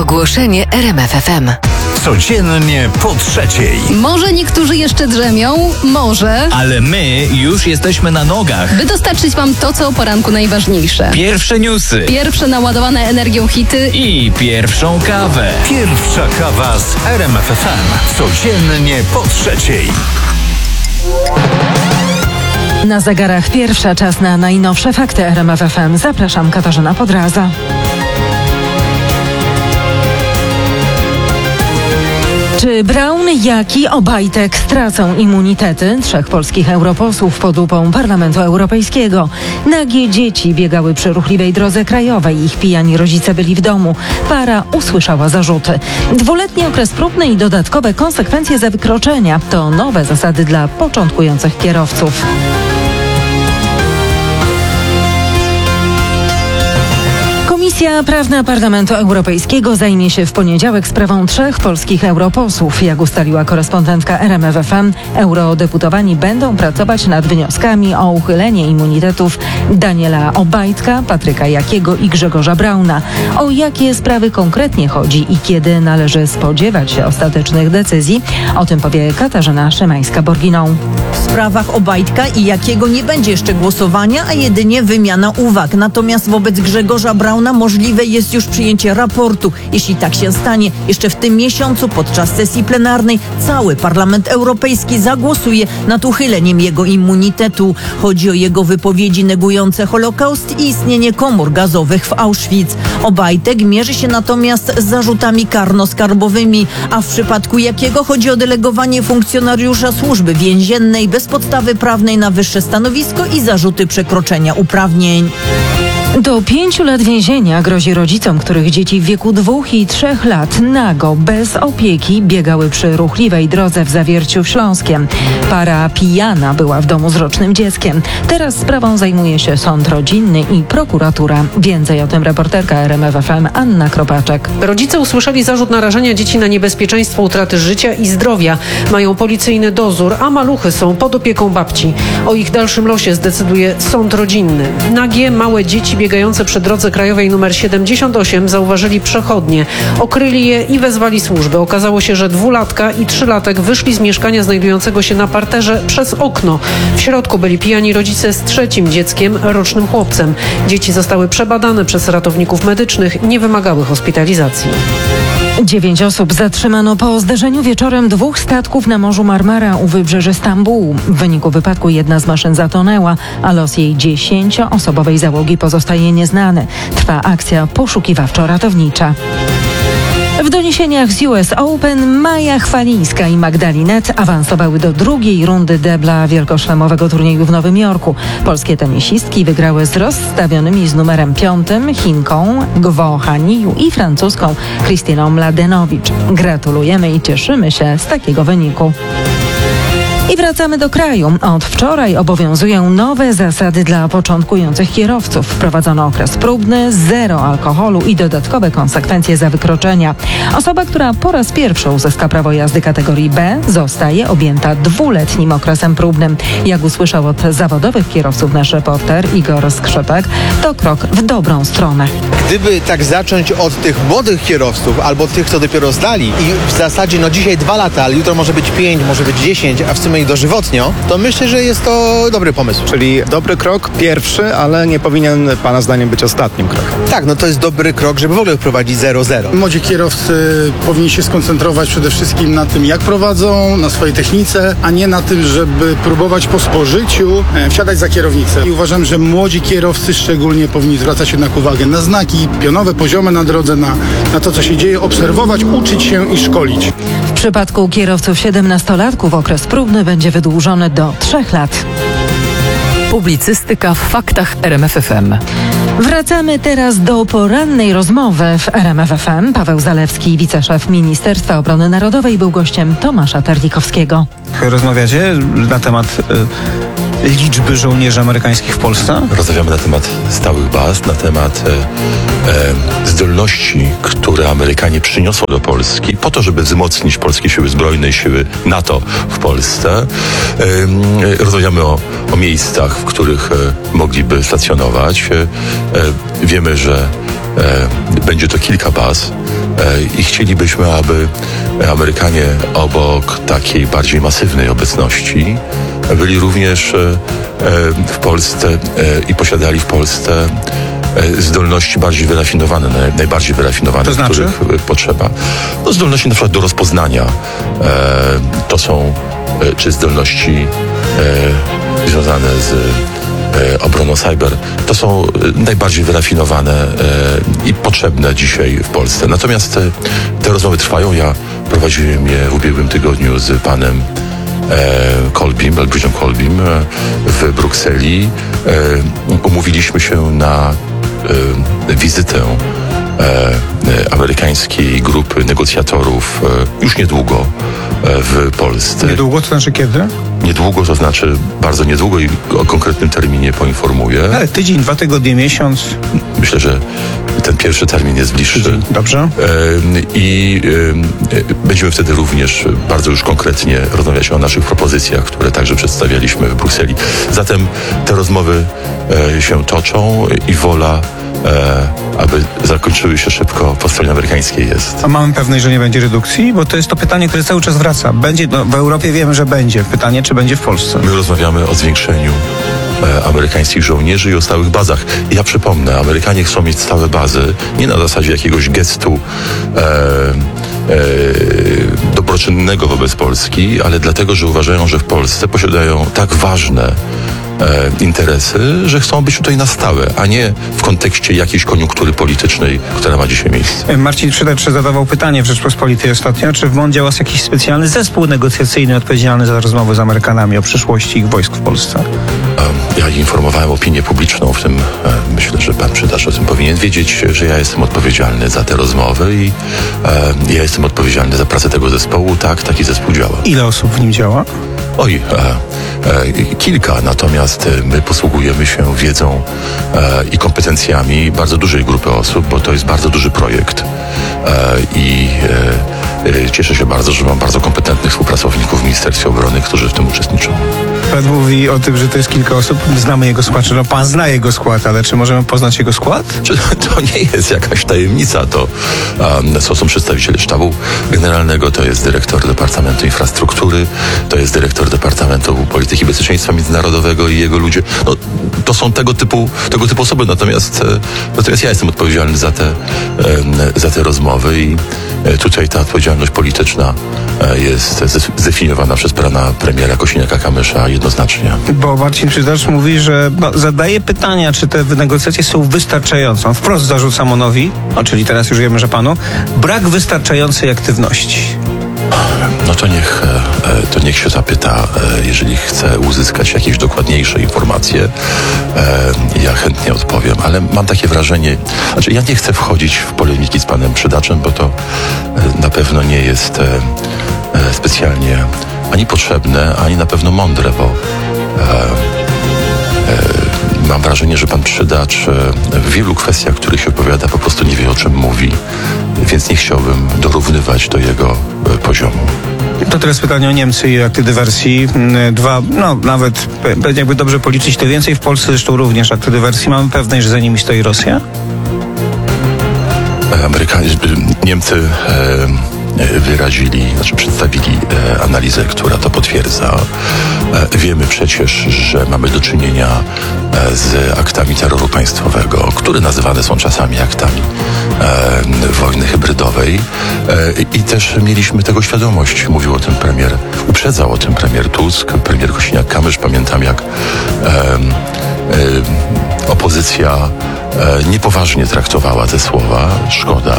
Ogłoszenie RMF FM. Codziennie po 3:00. Może niektórzy jeszcze drzemią, może. Ale my już jesteśmy na nogach. By dostarczyć wam to, co o poranku najważniejsze. Pierwsze newsy. Pierwsze naładowane energią hity. I pierwszą kawę. Pierwsza kawa z RMF FM. Codziennie po 3:00. Na zegarach pierwsza, czas na najnowsze fakty RMF FM. Zapraszam, Katarzyna Podraza. Czy Braun, jak i Obajtek stracą immunitety? 3 polskich europosłów pod lupą Parlamentu Europejskiego. Nagie dzieci biegały przy ruchliwej drodze krajowej. Ich pijani rodzice byli w domu. Para usłyszała zarzuty. 2-letni okres próbny i dodatkowe konsekwencje za wykroczenia to nowe zasady dla początkujących kierowców. Komisja Prawna Parlamentu Europejskiego zajmie się w poniedziałek sprawą 3 polskich europosłów. Jak ustaliła korespondentka RMF FM, eurodeputowani będą pracować nad wnioskami o uchylenie immunitetów Daniela Obajtka, Patryka Jakiego i Grzegorza Brauna. O jakie sprawy konkretnie chodzi i kiedy należy spodziewać się ostatecznych decyzji? O tym powie Katarzyna Szymańska-Borginą. W sprawach Obajtka i Jakiego nie będzie jeszcze głosowania, a jedynie wymiana uwag. Natomiast wobec Grzegorza Brauna możliwe jest już przyjęcie raportu. Jeśli tak się stanie, jeszcze w tym miesiącu podczas sesji plenarnej cały Parlament Europejski zagłosuje nad uchyleniem jego immunitetu. Chodzi o jego wypowiedzi negujące Holokaust i istnienie komór gazowych w Auschwitz. Obajtek mierzy się natomiast z zarzutami karno-skarbowymi, a w przypadku Jakiego chodzi o delegowanie funkcjonariusza służby więziennej bez podstawy prawnej na wyższe stanowisko i zarzuty przekroczenia uprawnień. Do 5 lat więzienia grozi rodzicom, których dzieci w wieku 2 i 3 lat nago, bez opieki, biegały przy ruchliwej drodze w Zawierciu Śląskiem. Para pijana była w domu z rocznym dzieckiem. Teraz sprawą zajmuje się sąd rodzinny i prokuratura. Więcej o tym reporterka RMF FM Anna Kropaczek. Rodzice usłyszeli zarzut narażenia dzieci na niebezpieczeństwo utraty życia i zdrowia. Mają policyjny dozór, a maluchy są pod opieką babci. O ich dalszym losie zdecyduje sąd rodzinny. Nagie, małe dzieci biegające przy drodze krajowej nr 78 zauważyli przechodnie. Okryli je i wezwali służby. Okazało się, że 2-latka i 3-latek wyszli z mieszkania znajdującego się na parterze przez okno. W środku byli pijani rodzice z 3 dzieckiem, rocznym chłopcem. Dzieci zostały przebadane przez ratowników medycznych, nie wymagały hospitalizacji. 9 osób zatrzymano po zderzeniu wieczorem 2 statków na Morzu Marmara u wybrzeży Stambułu. W wyniku wypadku jedna z maszyn zatonęła, a los jej 10-osobowej załogi pozostaje nieznany. Trwa akcja poszukiwawczo-ratownicza. W doniesieniach z US Open Maja Chwalińska i Magdalinet awansowały do drugiej rundy debla wielkoszlemowego turnieju w Nowym Jorku. Polskie tenisistki wygrały z rozstawionymi z numerem 5 Chinką Gwo Haniu i francuską Krystyną Mladenowicz. Gratulujemy i cieszymy się z takiego wyniku. I wracamy do kraju. Od wczoraj obowiązują nowe zasady dla początkujących kierowców. Wprowadzono okres próbny, 0 alkoholu i dodatkowe konsekwencje za wykroczenia. Osoba, która po raz pierwszy uzyska prawo jazdy kategorii B, zostaje objęta 2-letnim okresem próbnym. Jak usłyszał od zawodowych kierowców nasz reporter Igor Skrzypek, to krok w dobrą stronę. Gdyby tak zacząć od tych młodych kierowców albo tych, co dopiero zdali i w zasadzie dzisiaj 2 lata, ale jutro może być 5, może być 10, a w sumie i dożywotnio, to myślę, że jest to dobry pomysł. Czyli dobry krok, pierwszy, ale nie powinien Pana zdaniem być ostatnim krokiem. Tak, to jest dobry krok, żeby w ogóle wprowadzić 0-0. Młodzi kierowcy powinni się skoncentrować przede wszystkim na tym, jak prowadzą, na swojej technice, a nie na tym, żeby próbować po spożyciu wsiadać za kierownicę. I uważam, że młodzi kierowcy szczególnie powinni zwracać jednak uwagę na znaki pionowe, poziome na drodze, na to, co się dzieje, obserwować, uczyć się i szkolić. W przypadku kierowców 17-latków okres próbny będzie wydłużony do 3 lat. Publicystyka w faktach RMF FM. Wracamy teraz do porannej rozmowy w RMF FM. Paweł Zalewski, wiceszef Ministerstwa Obrony Narodowej, był gościem Tomasza Terlikowskiego. Rozmawiacie na temat liczby żołnierzy amerykańskich w Polsce? Rozmawiamy na temat stałych baz, na temat zdolności, które Amerykanie przyniosą do Polski po to, żeby wzmocnić polskie siły zbrojne i siły NATO w Polsce. Rozmawiamy o miejscach, w których mogliby stacjonować. Wiemy, że będzie to kilka baz. I chcielibyśmy, aby Amerykanie obok takiej bardziej masywnej obecności byli również w Polsce i posiadali w Polsce zdolności bardziej wyrafinowane, najbardziej wyrafinowane, to znaczy? których potrzeba. No, zdolności na przykład do rozpoznania. To są czy zdolności związane z obroną cyber. To są najbardziej wyrafinowane i potrzebne dzisiaj w Polsce. Natomiast te rozmowy trwają. Ja prowadziłem je w ubiegłym tygodniu z panem Elbridge'em Colbym w Brukseli. Umówiliśmy się na wizytę amerykańskiej grupy negocjatorów już niedługo w Polsce. Niedługo to znaczy kiedy? Niedługo to znaczy bardzo niedługo i o konkretnym terminie poinformuję. Ale tydzień, 2 tygodnie, miesiąc? Myślę, że ten pierwszy termin jest bliższy. Tydzień. Dobrze. I będziemy wtedy również bardzo już konkretnie rozmawiać o naszych propozycjach, które także przedstawialiśmy w Brukseli. Zatem te rozmowy się toczą i wola, aby zakończyły się szybko po stronie amerykańskiej jest. A mamy pewność, że nie będzie redukcji? Bo to jest to pytanie, które cały czas wraca. Będzie, w Europie wiemy, że będzie. Pytanie, czy będzie w Polsce? My rozmawiamy o zwiększeniu amerykańskich żołnierzy i o stałych bazach. I ja przypomnę, Amerykanie chcą mieć stałe bazy nie na zasadzie jakiegoś gestu dobroczynnego wobec Polski, ale dlatego, że uważają, że w Polsce posiadają tak ważne interesy, że chcą być tutaj na stałe, a nie w kontekście jakiejś koniunktury politycznej, która ma dzisiaj miejsce. Marcin Przydacz zadawał pytanie w Rzeczpospolitej ostatnio, czy w MON działa jakiś specjalny zespół negocjacyjny odpowiedzialny za rozmowy z Amerykanami o przyszłości ich wojsk w Polsce? Ja informowałem opinię publiczną, w tym myślę, że pan Przydacz o tym powinien wiedzieć, że ja jestem odpowiedzialny za te rozmowy i ja jestem odpowiedzialny za pracę tego zespołu. Tak, taki zespół działa. Ile osób w nim działa? Oj, kilka, natomiast my posługujemy się wiedzą i kompetencjami bardzo dużej grupy osób, bo to jest bardzo duży projekt i cieszę się bardzo, że mam bardzo kompetentnych współpracowników w Ministerstwie Obrony, którzy w tym uczestniczą. Pan mówi o tym, że to jest kilka osób. Znamy jego skład, czy pan zna jego skład, ale czy możemy poznać jego skład? To nie jest jakaś tajemnica, to są przedstawiciele sztabu generalnego, to jest dyrektor Departamentu Infrastruktury, to jest dyrektor Departamentu Polityki Bezpieczeństwa Międzynarodowego i jego ludzie. No, to są tego typu osoby, natomiast ja jestem odpowiedzialny za te rozmowy i tutaj ta odpowiedzialność polityczna jest zdefiniowana przez pana premiera Kosiniaka-Kamysza jednoznacznie. Bo Marcin Przydacz mówi, że zadaje pytania, czy te negocjacje są wystarczające. On wprost zarzuca MON-owi, czyli teraz już wiemy, że panu, brak wystarczającej aktywności. No to niech się zapyta, jeżeli chce uzyskać jakieś dokładniejsze informacje, ja chętnie odpowiem, ale mam takie wrażenie, ja nie chcę wchodzić w polemiki z panem Przydaczem, bo to na pewno nie jest specjalnie ani potrzebne, ani na pewno mądre, bo mam wrażenie, że pan Przydacz w wielu kwestiach, których się opowiada, po prostu nie wie, o czym mówi, więc nie chciałbym dorównywać do jego poziomu. To teraz pytanie o Niemcy i akty dywersji. Nawet jakby dobrze policzyć, to więcej w Polsce, zresztą również akty dywersji. Mamy pewność, że za nimi stoi Rosja? Niemcy przedstawili analizę, która to potwierdza. Wiemy przecież, że mamy do czynienia z aktami terroru państwowego, które nazywane są czasami aktami wojny hybrydowej i też mieliśmy tego świadomość. Mówił o tym uprzedzał o tym premier Tusk, premier Kosiniak-Kamysz. Pamiętam, jak opozycja niepoważnie traktowała te słowa. Szkoda.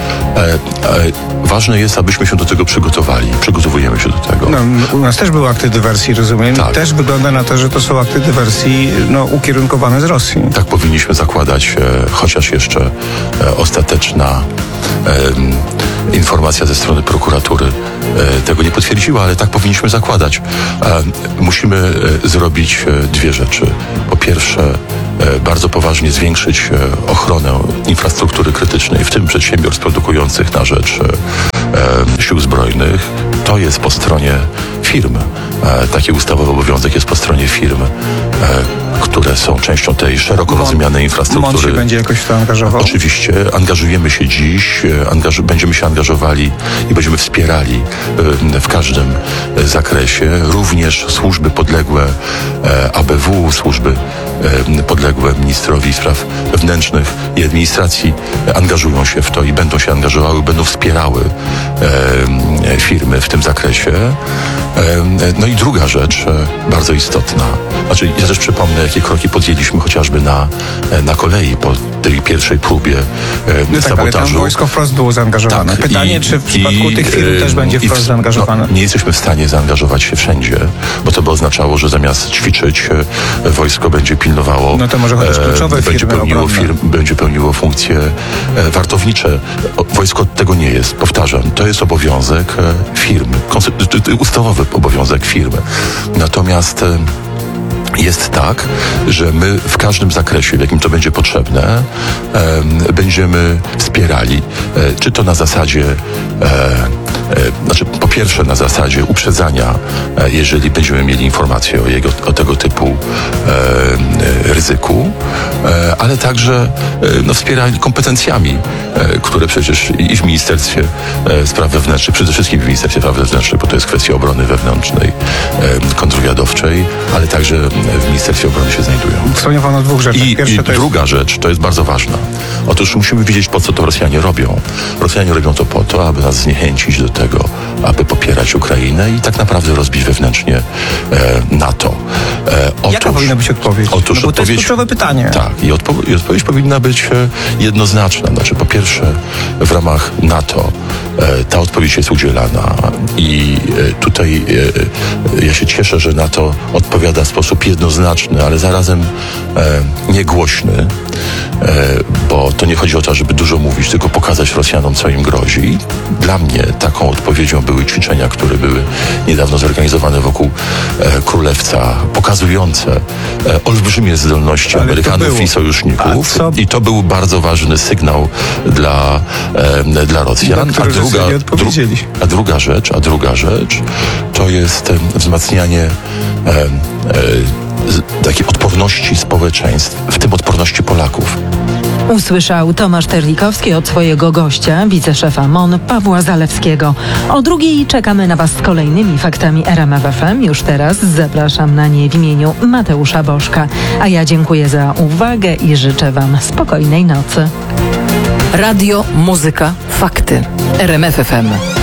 Ważne jest, abyśmy się do tego przygotowali. Przygotowujemy się do tego. U nas też były akty dywersji, rozumiem. Tak. Też wygląda na to, że to są akty dywersji ukierunkowane z Rosji. Tak powinniśmy zakładać, chociaż jeszcze ostateczna informacja ze strony prokuratury tego nie potwierdziła, ale tak powinniśmy zakładać. Musimy zrobić dwie rzeczy. Po pierwsze, bardzo poważnie zwiększyć ochronę infrastruktury krytycznej, w tym przedsiębiorstw produkujących na rzecz sił zbrojnych. To jest po stronie firm. Taki ustawowy obowiązek jest po stronie firm, które są częścią tej szeroko rozumianej infrastruktury. MON się będzie jakoś w to angażował? Oczywiście, angażujemy się dziś, będziemy się angażowali i będziemy wspierali w każdym zakresie, również służby podległe ABW, służby podległe ministrowi spraw wewnętrznych i administracji angażują się w to i będą się angażowały, będą wspierały firmy w tym zakresie. No i druga rzecz, bardzo istotna, znaczy ja też przypomnę, jakie kroki podjęliśmy chociażby na kolei po tej pierwszej próbie sabotażu. Ale tam wojsko wprost było zaangażowane. Tak, pytanie, czy w przypadku tych firm też będzie wprost zaangażowane? Nie jesteśmy w stanie zaangażować się wszędzie, bo to by oznaczało, że zamiast ćwiczyć, wojsko będzie pilnowało. No to może chociaż kluczowe będzie pełniło funkcje wartownicze. Wojsko od tego nie jest. Powtarzam, to jest obowiązek firmy, ustawowy obowiązek firmy. Natomiast jest tak, że my w każdym zakresie, w jakim to będzie potrzebne, będziemy wspierali, czy to na zasadzie, znaczy po pierwsze na zasadzie uprzedzania, jeżeli będziemy mieli informacje o tego typu ryzyku, ale także wspierali kompetencjami, które przecież i w Ministerstwie Spraw Wewnętrznych, przede wszystkim w Ministerstwie Spraw Wewnętrznych, bo to jest kwestia obrony wewnętrznej, kontrwywiadowczej, ale także w Ministerstwie Obrony się znajdują. Wspomniał pan o dwóch rzeczach. I druga rzecz, to jest bardzo ważna. Otóż musimy wiedzieć, po co to Rosjanie robią. Rosjanie robią to po to, aby nas zniechęcić do tego, aby popierać Ukrainę i tak naprawdę rozbić wewnętrznie NATO. Jaka powinna być odpowiedź? Otóż bo to jest kluczowe pytanie. Tak, i odpowiedź powinna być jednoznaczna. Znaczy, po pierwsze, w ramach NATO ta odpowiedź jest udzielana i tutaj ja się cieszę, że NATO odpowiada w sposób jednoznaczny, ale zarazem niegłośny, bo to nie chodzi o to, żeby dużo mówić, tylko pokazać Rosjanom, co im grozi. Dla mnie taką odpowiedzią były ćwiczenia, które były niedawno zorganizowane wokół Królewca, pokazujące olbrzymie zdolności Amerykanów i sojuszników. I to był bardzo ważny sygnał dla Rosjan. A druga rzecz to jest wzmacnianie takiej odporności społeczeństw, w tym odporności Polaków. Usłyszał Tomasz Terlikowski od swojego gościa, wiceszefa MON Pawła Zalewskiego. O 2:00 czekamy na Was z kolejnymi faktami RMF FM. Już teraz zapraszam na nie w imieniu Mateusza Bożka. A ja dziękuję za uwagę i życzę Wam spokojnej nocy. Radio, muzyka, fakty. RMF FM.